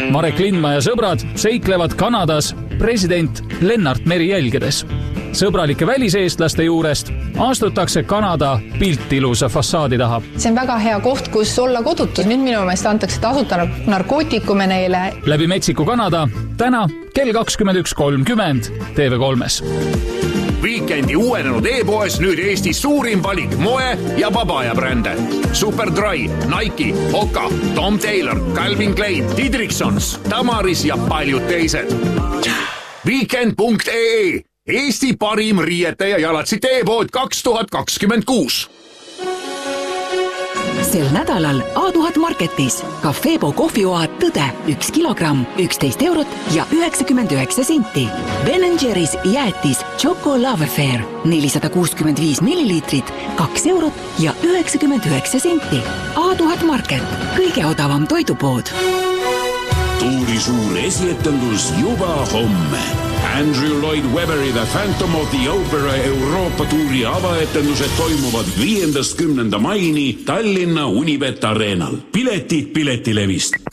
Marek Lindmaa ja sõbrad seiklevad Kanadas president Lennart Meri jälgedes. Sõbralike väliseestlaste juurest astutakse Kanada piltilusa fassaadi taha. See on väga hea koht, kus olla kodutu. Nüüd minu meelest antakse tasuta narkootikume neile. Läbi Metsiku Kanada täna kell 21.30 TV3-s. Weekendi uuenenud e-poes nüüd Eestis suurim valik moe ja papaya brände. Superdry, Nike, Hoka, Tom Taylor, Calvin Klein, Didriksons, Tamaris ja paljud teised. Weekend.ee Eesti parim riiete ja jalatsite e-pood 2026. Sel nädalal A1000 Marketis Cafebo kohvioad Tõde 1 kilogramm 11 eurot ja 99 senti. Ben & Jerry's jäätis Choco Love Affair 465 milliliitrit 2 eurot ja 99 senti. A1000 Market, kõige odavam toidupood. Tuuri suur esietendus juba homme. Andrew Lloyd Webberi The Phantom of the Opera Euroopa tuuri avaetendused toimuvad 5.–10. maini Tallinna Unibet Arenal. Piletid Piletilevist.